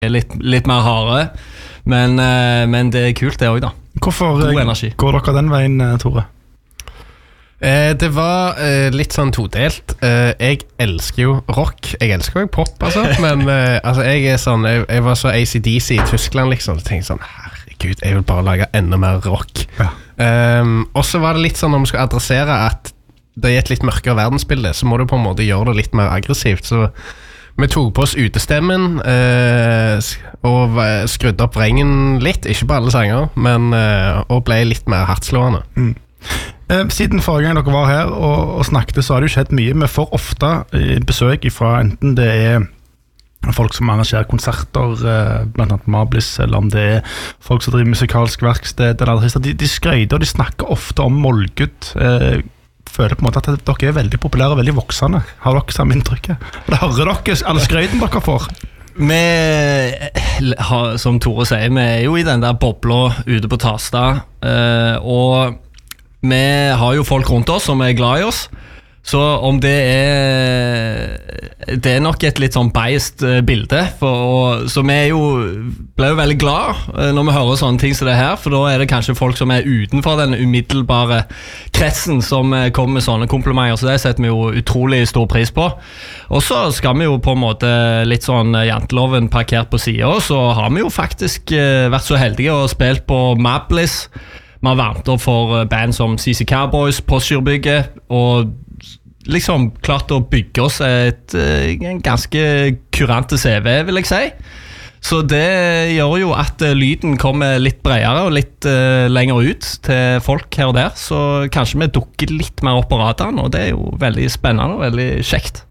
litt mer harde, men det kult det også da. Hvorfor God energi. Går dere den veien, Tore? Det var litt sånn todelt. Jeg elsker jo rock. Jeg elsker jo pop, altså. Men altså, jeg var så AC/DC i Tyskland, liksom. Så tenkte jeg sånn, herregud, jeg vil bare lage enda mer rock. Ja. Og så var det litt sånn, når vi skal adressere at det er et litt mørkere verdensbilde, så må du på en måte gjøre det litt mer aggressivt. Så vi tok på oss utestemmen og skrudde opp vrengen litt, ikke på alle sanger, men og ble litt mer hardtslående. Siden forrige gang dere var her og snakket, så har det jo skjedd mye. Vi får ofte besøk fra enten det er folk som arrangerer konserter, blant annet Mablis, eller om det er folk som driver musikalsk verksted eller artister. De skrøyder, og de snakker ofte om Målgud. Føler på en måte at dere er veldig populære og veldig voksende. Har dere samme inntrykket? Det hører dere, alle skrøyden dere får. Vi har, som Tore sier, vi er jo i den der bobla ute på Tasta, og vi har jo folk rundt oss som er glad i oss. Så om det er nok et litt sånn biased bilde, så vi ble jo veldig glad når vi hører sånne ting som det her, for da er det kanskje folk som er utenfor den umiddelbare kretsen som kommer med sånne komplimenter, så det setter vi jo utrolig stor pris på. Og så skal vi jo på en måte litt sånn janteloven parkert på siden, og så har vi jo faktisk vært så heldige og spilt på Mablis. Vi har varmt opp for band som CC Cowboys, Postgirobygget, og liksom klart å bygge oss en ganske kurante CV, vil jeg si. Så det gjør jo at lyden kommer litt bredere og litt lenger ut til folk her og der, så kanskje vi dukker litt mer opp på radaren, og det er jo veldig spennende og veldig kjekt.